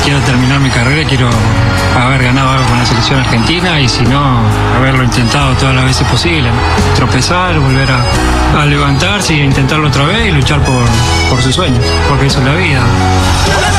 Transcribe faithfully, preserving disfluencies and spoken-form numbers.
quiero terminar mi carrera, quiero haber ganado algo con la selección argentina y si no, haberlo intentado todas las veces posibles. Tropezar, volver a, a levantarse y intentarlo otra vez y luchar por, por sus sueños, porque eso es la vida.